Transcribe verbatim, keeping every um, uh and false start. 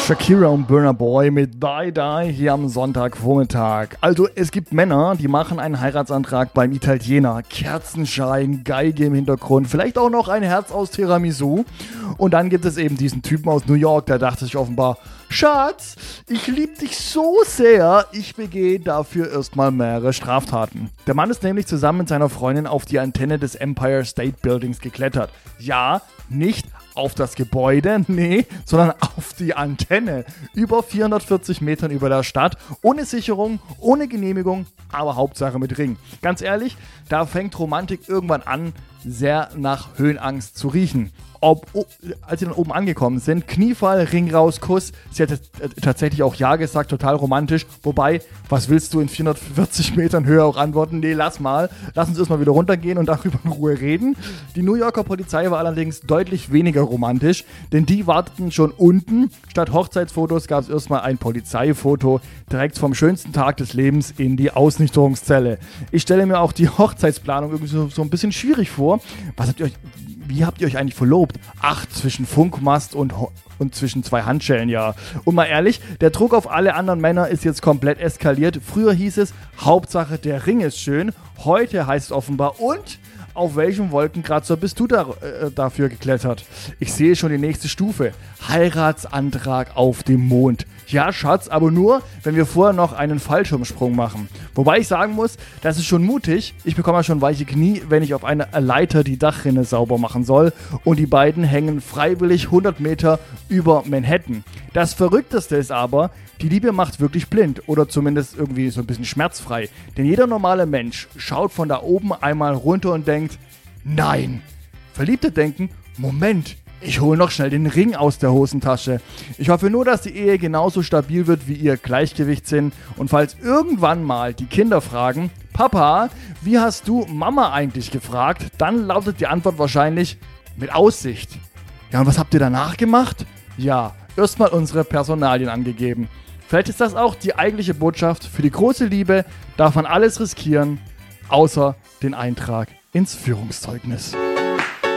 Shakira und Burna Boy mit Die Die hier am Sonntagvormittag. Also es gibt Männer, die machen einen Heiratsantrag beim Italiener. Kerzenschein, Geige im Hintergrund, vielleicht auch noch ein Herz aus Tiramisu. Und dann gibt es eben diesen Typen aus New York, der dachte sich offenbar, Schatz, ich liebe dich so sehr, ich begehe dafür erstmal mehrere Straftaten. Der Mann ist nämlich zusammen mit seiner Freundin auf die Antenne des Empire State Buildings geklettert. Ja, nicht auf das Gebäude, nee, sondern auf die Antenne. Über vierhundertvierzig Metern über der Stadt, ohne Sicherung, ohne Genehmigung, aber Hauptsache mit Ring. Ganz ehrlich, da fängt Romantik irgendwann an, sehr nach Höhenangst zu riechen. Ob, oh, als sie dann oben angekommen sind, Kniefall, Ring raus, Kuss. Sie hat t- tatsächlich auch Ja gesagt, total romantisch. Wobei, was willst du in vierhundertvierzig Metern Höhe auch antworten? Nee, lass mal. Lass uns erstmal wieder runtergehen und darüber in Ruhe reden. Die New Yorker Polizei war allerdings deutlich weniger romantisch, denn die warteten schon unten. Statt Hochzeitsfotos gab es erstmal ein Polizeifoto direkt vom schönsten Tag des Lebens in die Ausnüchterungszelle. Ich stelle mir auch die Hochzeitsplanung irgendwie so, so ein bisschen schwierig vor. Was habt ihr euch... Wie habt ihr euch eigentlich verlobt? Ach, zwischen Funkmast und, und zwischen zwei Handschellen, ja. Und mal ehrlich, der Druck auf alle anderen Männer ist jetzt komplett eskaliert. Früher hieß es, Hauptsache der Ring ist schön. Heute heißt es offenbar, und auf welchem Wolkenkratzer bist du da, äh, dafür geklettert? Ich sehe schon die nächste Stufe. Heiratsantrag auf dem Mond. Ja, Schatz, aber nur, wenn wir vorher noch einen Fallschirmsprung machen. Wobei ich sagen muss, das ist schon mutig. Ich bekomme ja schon weiche Knie, wenn ich auf einer Leiter die Dachrinne sauber machen soll. Und die beiden hängen freiwillig hundert Meter über Manhattan. Das Verrückteste ist aber, die Liebe macht wirklich blind oder zumindest irgendwie so ein bisschen schmerzfrei. Denn jeder normale Mensch schaut von da oben einmal runter und denkt, nein. Verliebte denken, Moment, ich hole noch schnell den Ring aus der Hosentasche. Ich hoffe nur, dass die Ehe genauso stabil wird wie ihr Gleichgewichtssinn. Und falls irgendwann mal die Kinder fragen, Papa, wie hast du Mama eigentlich gefragt? Dann lautet die Antwort wahrscheinlich, mit Aussicht. Ja, und was habt ihr danach gemacht? Ja, erstmal unsere Personalien angegeben. Vielleicht ist das auch die eigentliche Botschaft. Für die große Liebe darf man alles riskieren, außer den Eintrag ins Führungszeugnis.